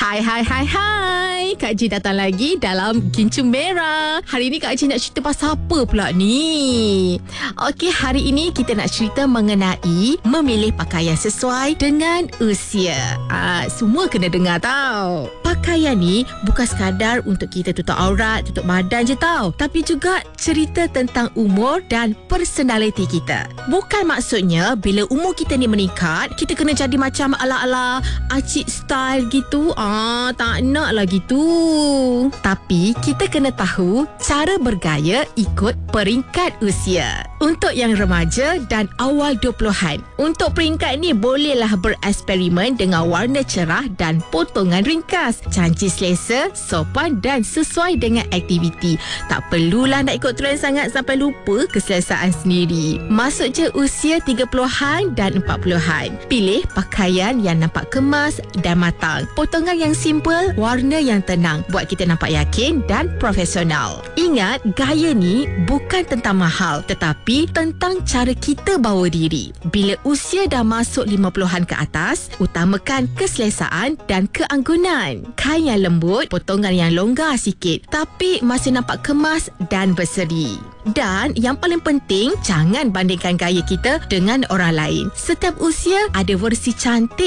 Hai. Kak Ji datang lagi dalam Gincung Merah. Hari ini Kak Ji nak cerita pasal apa pula ni? Okey, hari ini kita nak cerita mengenai memilih pakaian sesuai dengan usia. Semua kena dengar tau. Pakaian ni bukan sekadar untuk kita tutup aurat, tutup badan je tau. Tapi juga cerita tentang umur dan personality kita. Bukan maksudnya bila umur kita ni meningkat, kita kena jadi macam ala-ala acik style gitu. Tak nak lah gitu. Tapi kita kena tahu cara bergaya ikut peringkat usia. Untuk yang remaja dan awal 20-an, untuk peringkat ni bolehlah bereksperimen dengan warna cerah dan potongan ringkas. Cantik selesa, sopan dan sesuai dengan aktiviti. Tak perlulah nak ikut trend sangat sampai lupa keselesaan sendiri. Masuk je usia 30-an dan 40-an. Pilih pakaian yang nampak kemas dan matang. Potongan yang simple, warna yang tenang, buat kita nampak yakin dan profesional. Ingat, gaya ni bukan tentang mahal, tetapi tentang cara kita bawa diri. Bila usia dah masuk 50-an ke atas, utamakan keselesaan dan keanggunan. Kain yang lembut, potongan yang longgar sikit, tapi masih nampak kemas dan berseri. Dan yang paling penting, jangan bandingkan gaya kita dengan orang lain. Setiap usia ada versi cantik